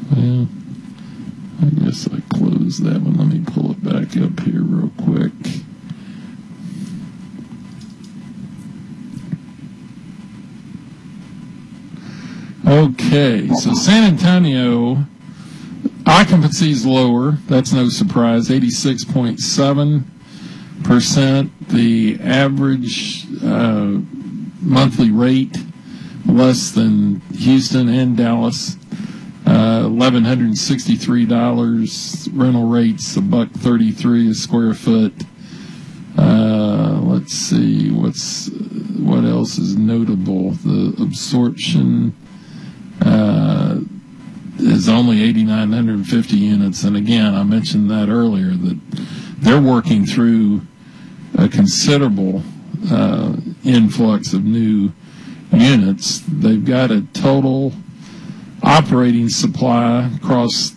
Well, I guess I closed that one. Let me pull it back up here real quick. Okay, so San Antonio, occupancy is lower. That's no surprise, 86.7%. The average monthly rate less than Houston and Dallas, $1,163. Rental rates $1.33 a square foot. Let's see what else is notable. The absorption is only 8,950 units, and again, I mentioned that earlier, that they're working through a considerable influx of new units. They've got a total operating supply across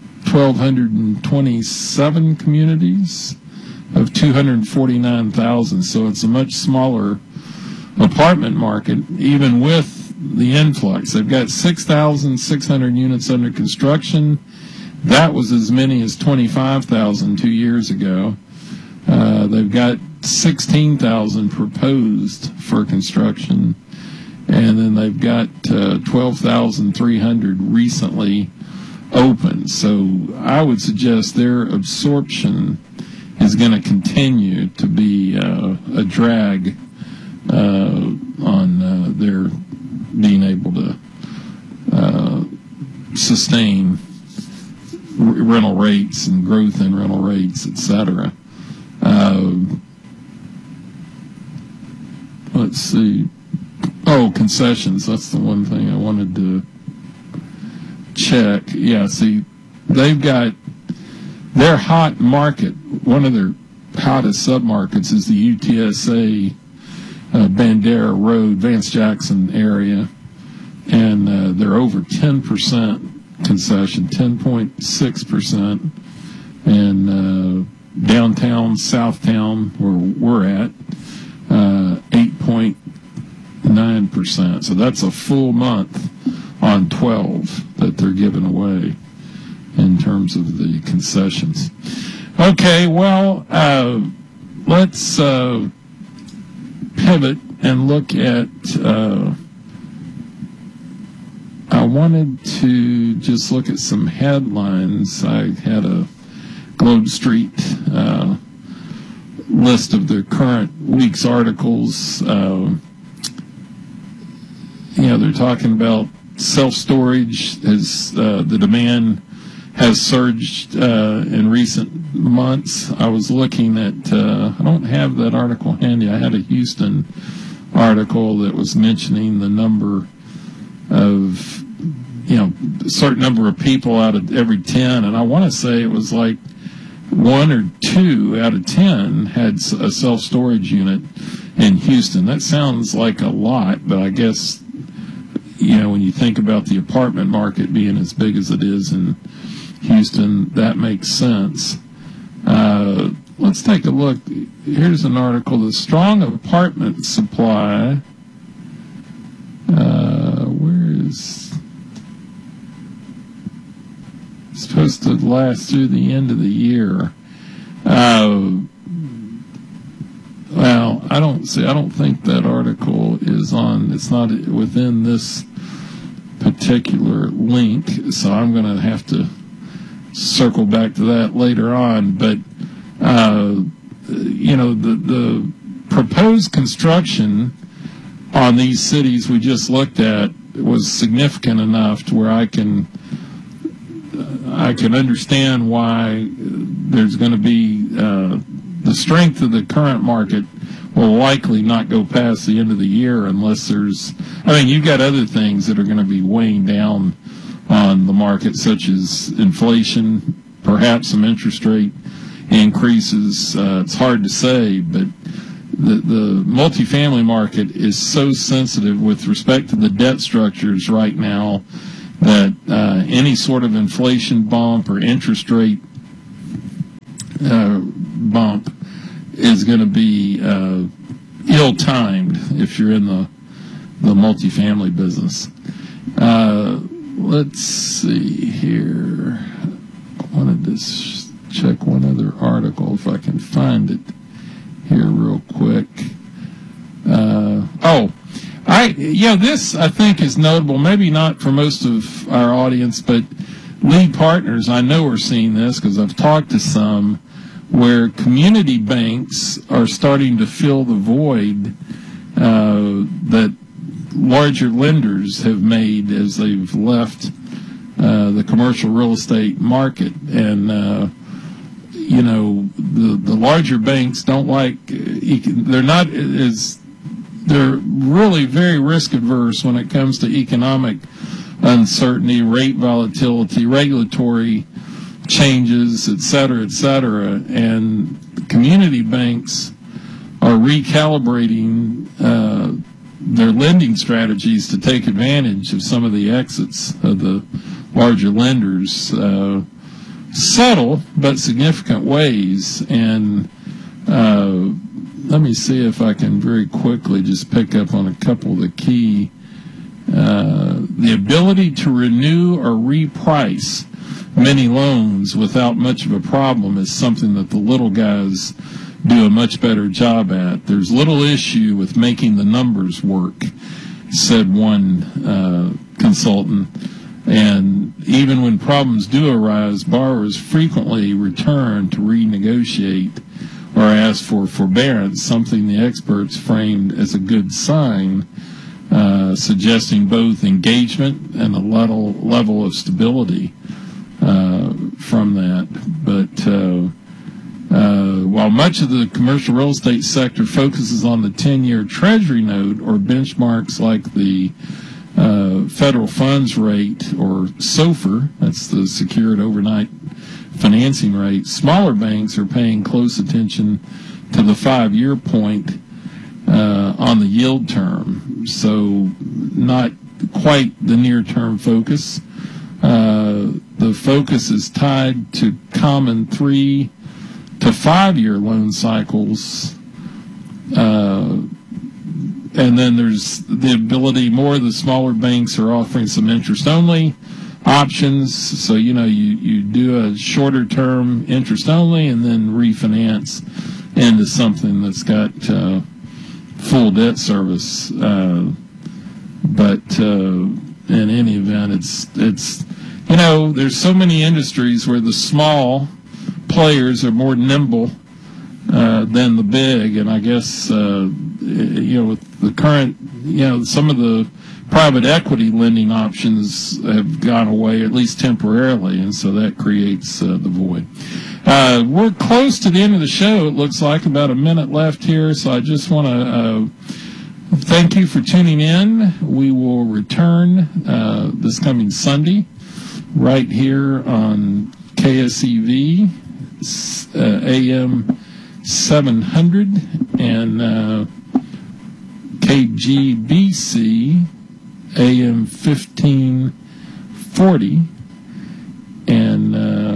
1,227 communities of 249,000, so it's a much smaller apartment market, even with the influx. They've got 6,600 units under construction. That was as many as 25,000 2 years ago. They've got 16,000 proposed for construction, and then they've got 12,300 recently opened. So I would suggest their absorption is going to continue to be a drag on their being able to sustain rental rates and growth in rental rates, etc. Let's see. Oh, concessions. That's the one thing I wanted to check. Yeah, see, they've got their hot market. One of their hottest submarkets is the UTSA Bandera Road, Vance Jackson area, and they're over 10% concession, 10.6%, and downtown, Southtown, where we're at, 8.9%. So that's a full month on 12 that they're giving away in terms of the concessions. Okay, well, let's pivot and look at, I wanted to just look at some headlines. I had a Globe Street list of the current week's articles. They're talking about self-storage as the demand has surged in recent months. I was looking at, I don't have that article handy. I had a Houston article that was mentioning the number of, a certain number of people out of every 10, and I want to say it was like 1 or 2 out of 10 had a self-storage unit in Houston. That sounds like a lot, but I guess, when you think about the apartment market being as big as it is in Houston, that makes sense. Let's take a look. Here's an article. The strong apartment supply. Where is supposed to last through the end of the year? Well, I don't think that article is on. It's not within this particular link, so I'm going to have to circle back to that later on. But the proposed construction on these cities we just looked at was significant enough to where I can understand why there's going to be the strength of the current market will likely not go past the end of the year unless you've got other things that are going to be weighing down on the market, such as inflation, perhaps some interest rate increases. It's hard to say, but the multifamily market is so sensitive with respect to the debt structures right now that any sort of inflation bump or interest rate bump is going to be ill-timed if you're in the multifamily business. let's see here. I wanted to check one other article if I can find it here real quick. This I think is notable, maybe not for most of our audience, but lead partners I know are seeing this because I've talked to some, where community banks are starting to fill the void that larger lenders have made as they've left the commercial real estate market. And the larger banks don't like, they're really very risk adverse when it comes to economic uncertainty, rate volatility, regulatory changes, et cetera, and community banks are recalibrating their lending strategies to take advantage of some of the exits of the larger lenders, subtle but significant ways. And let me see if I can very quickly just pick up on a couple of the key. The ability to renew or reprice many loans without much of a problem is something that the little guys do a much better job at. There's little issue with making the numbers work, said one consultant. And even when problems do arise, borrowers frequently return to renegotiate or ask for forbearance, something the experts framed as a good sign, suggesting both engagement and a level of stability from that. But while much of the commercial real estate sector focuses on the 10-year Treasury note or benchmarks like the federal funds rate, or SOFR, that's the Secured Overnight Financing Rate, smaller banks are paying close attention to the 5-year point on the yield term. So not quite the near-term focus. The focus is tied to common 3 to 5 year loan cycles. And then there's the ability, more of the smaller banks are offering some interest-only options. So, you do a shorter term interest-only and then refinance into something that's got full debt service. But in any event, it's there's so many industries where the small players are more nimble than the big, and I guess with the current, some of the private equity lending options have gone away, at least temporarily, and so that creates the void. We're close to the end of the show. It looks like about a minute left here, so I just want to thank you for tuning in. We will return this coming Sunday right here on KSEV AM 700 and KGBC AM 1540, and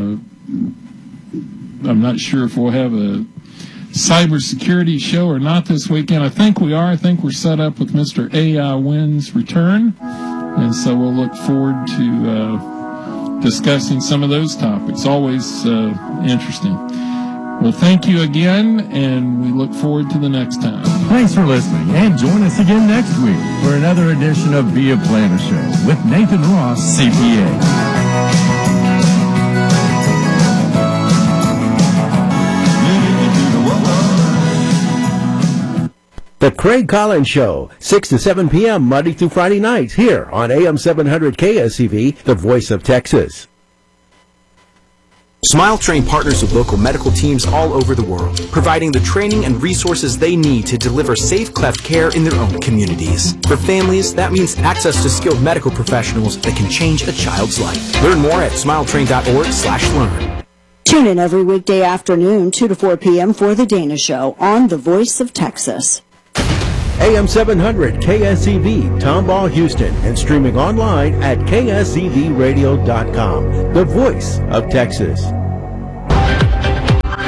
I'm not sure if we'll have a cybersecurity show or not this weekend. I think we are. I think we're set up with Mr. AI Wynn's return, and so we'll look forward to discussing some of those topics. Always interesting. Well, thank you again, and we look forward to the next time. Thanks for listening, and join us again next week for another edition of Be a Planner Show with Nathan Ross, CPA. The Craig Collins Show, 6 to 7 p.m. Monday through Friday nights here on AM 700 KSEV, the voice of Texas. SmileTrain partners with local medical teams all over the world, providing the training and resources they need to deliver safe cleft care in their own communities. For families, that means access to skilled medical professionals that can change a child's life. Learn more at smiletrain.org/learn. Tune in every weekday afternoon, 2 to 4 p.m. for The Dana Show on The Voice of Texas. AM 700 KSEV, Tomball, Houston, and streaming online at ksevradio.com, the voice of Texas.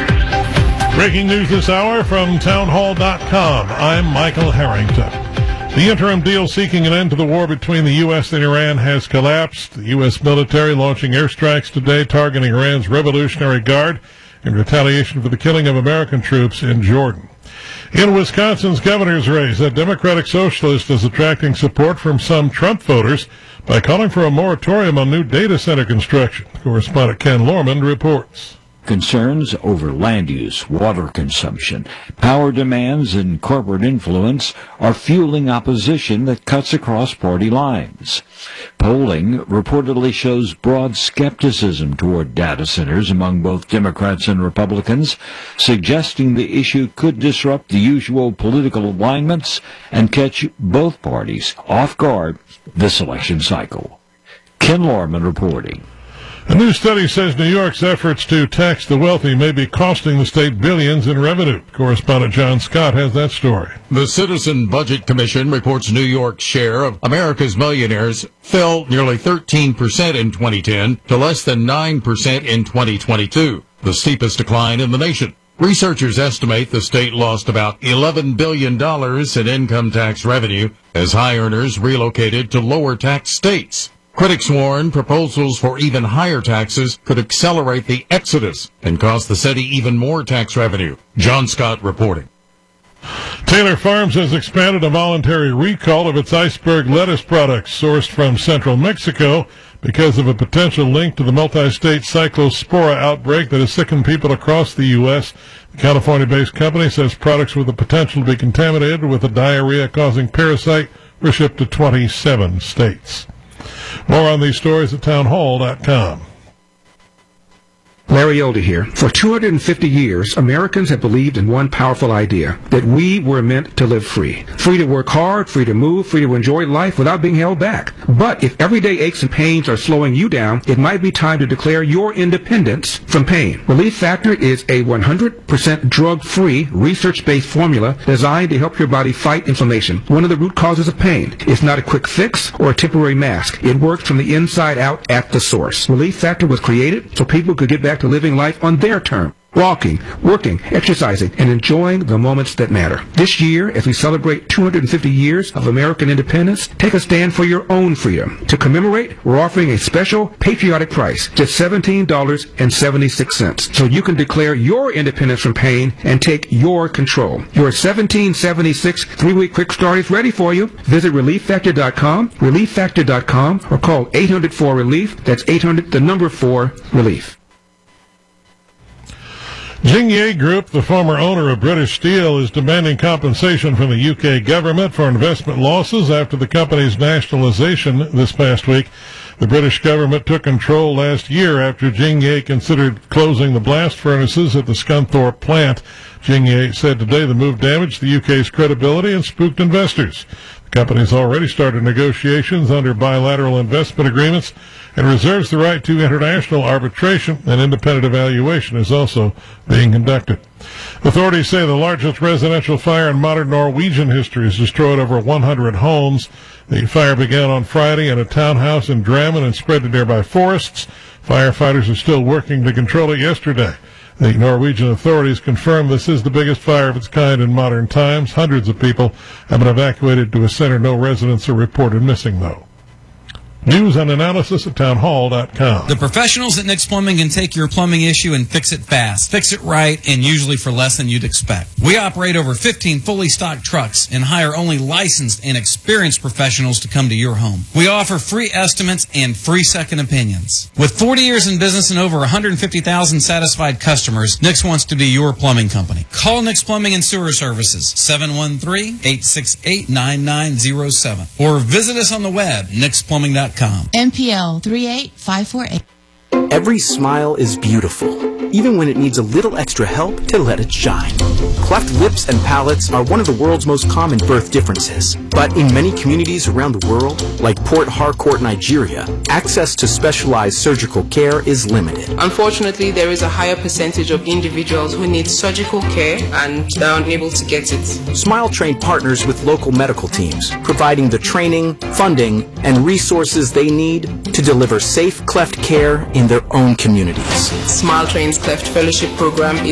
Breaking news this hour from townhall.com. I'm Michael Harrington. The interim deal seeking an end to the war between the U.S. and Iran has collapsed. The U.S. military launching airstrikes today targeting Iran's Revolutionary Guard in retaliation for the killing of American troops in Jordan. In Wisconsin's governor's race, a Democratic socialist is attracting support from some Trump voters by calling for a moratorium on new data center construction. Correspondent Ken Lorman reports. Concerns over land use, water consumption, power demands, and corporate influence are fueling opposition that cuts across party lines. Polling reportedly shows broad skepticism toward data centers among both Democrats and Republicans, suggesting the issue could disrupt the usual political alignments and catch both parties off guard this election cycle. Ken Lorman reporting. A new study says New York's efforts to tax the wealthy may be costing the state billions in revenue. Correspondent John Scott has that story. The Citizen Budget Commission reports New York's share of America's millionaires fell nearly 13% in 2010 to less than 9% in 2022, the steepest decline in the nation. Researchers estimate the state lost about $11 billion in income tax revenue as high earners relocated to lower tax states. Critics warn proposals for even higher taxes could accelerate the exodus and cost the city even more tax revenue. John Scott reporting. Taylor Farms has expanded a voluntary recall of its iceberg lettuce products sourced from central Mexico because of a potential link to the multi-state cyclospora outbreak that has sickened people across the U.S. The California-based company says products with the potential to be contaminated with a diarrhea-causing parasite were shipped to 27 states. More on these stories at townhall.com. Larry Elder here. For 250 years, Americans have believed in one powerful idea, that we were meant to live free. Free to work hard, free to move, free to enjoy life without being held back. But if everyday aches and pains are slowing you down, it might be time to declare your independence from pain. Relief Factor is a 100% drug-free, research-based formula designed to help your body fight inflammation, one of the root causes of pain. It's not a quick fix or a temporary mask. It works from the inside out at the source. Relief Factor was created so people could get back to living life on their terms. Walking, working, exercising, and enjoying the moments that matter. This year, as we celebrate 250 years of American independence, take a stand for your own freedom. To commemorate, we're offering a special patriotic price, just $17.76, so you can declare your independence from pain and take your control. Your $17.76 3-week quick start is ready for you. Visit ReliefFactor.com, ReliefFactor.com, or call 800-4-RELIEF. That's 800-4-RELIEF. Jingye Group, the former owner of British Steel, is demanding compensation from the UK government for investment losses after the company's nationalization this past week. The British government took control last year after Jingye considered closing the blast furnaces at the Scunthorpe plant. Jingye said today the move damaged the UK's credibility and spooked investors. The company's already started negotiations under bilateral investment agreements and reserves the right to international arbitration. An independent evaluation is also being conducted. Authorities say the largest residential fire in modern Norwegian history has destroyed over 100 homes. The fire began on Friday in a townhouse in Drammen and spread to nearby forests. Firefighters are still working to control it yesterday. The Norwegian authorities confirm this is the biggest fire of its kind in modern times. Hundreds of people have been evacuated to a center. No residents are reported missing, though. News and analysis at townhall.com. The professionals at Nick's Plumbing can take your plumbing issue and fix it fast, fix it right, and usually for less than you'd expect. We operate over 15 fully stocked trucks and hire only licensed and experienced professionals to come to your home. We offer free estimates and free second opinions. With 40 years in business and over 150,000 satisfied customers, Nick's wants to be your plumbing company. Call Nick's Plumbing and Sewer Services, 713-868-9907, or visit us on the web, nicksplumbing.com. NPL 38548. Every smile is beautiful, even when it needs a little extra help to let it shine. Cleft lips and palates are one of the world's most common birth differences. But in many communities around the world, like Port Harcourt, Nigeria, access to specialized surgical care is limited. Unfortunately, there is a higher percentage of individuals who need surgical care and are unable to get it. Smile Train partners with local medical teams, providing the training, funding, and resources they need to deliver safe cleft care in their own communities. Smile Train's Cleft Fellowship Program